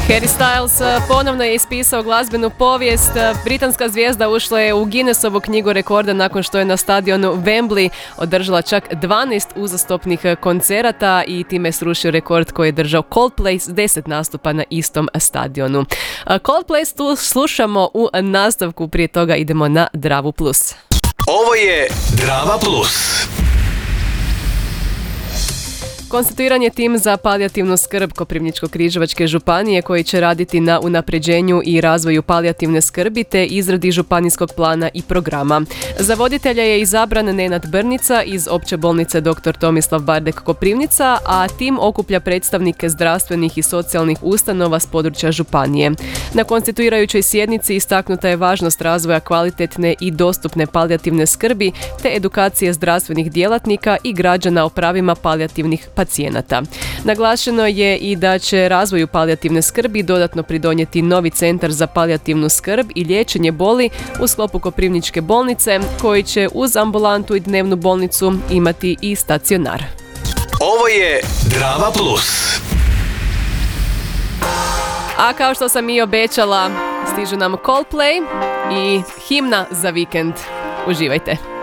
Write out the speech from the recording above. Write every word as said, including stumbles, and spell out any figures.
Harry Styles ponovno je ispisao glazbenu povijest. Britanska zvijezda ušla je u Guinnessovu knjigu rekorda nakon što je na stadionu Wembley održala čak dvanaest uzastopnih koncerata i time srušio rekord koji je držao Coldplay s deset nastupa na istom stadionu. Coldplay tu slušamo u nastavku, prije toga idemo na Dravu plus. Ovo je Drava plus. Konstituiran je tim za palijativnu skrb Koprivničko-križevačke županije koji će raditi na unapređenju i razvoju palijativne skrbi te izradi županijskog plana i programa. Za voditelja je izabran Nenad Brnica iz Opće bolnice doktor Tomislav Bardek Koprivnica, a tim okuplja predstavnike zdravstvenih i socijalnih ustanova s područja županije. Na konstituirajućoj sjednici istaknuta je važnost razvoja kvalitetne i dostupne palijativne skrbi te edukacije zdravstvenih djelatnika i građana o pravima palijativnih pacijenata. Naglašeno je i da će razvoju palijativne skrbi dodatno pridonijeti novi centar za palijativnu skrb i liječenje boli u sklopu Koprivničke bolnice, koji će uz ambulantu i dnevnu bolnicu imati i stacionar. Ovo je Drava plus. A kao što sam i obećala, stižu nam Coldplay i himna za vikend. Uživajte!